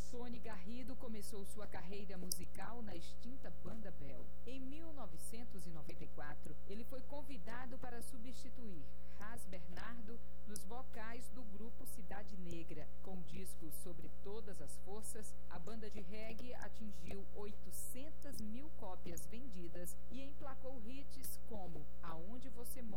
Tony Garrido começou sua carreira musical na extinta Banda Bell. Em 1994, ele foi convidado para substituir Ras Bernardo nos vocais do grupo Cidade Negra. Com o disco Sobre Todas as Forças, a banda de reggae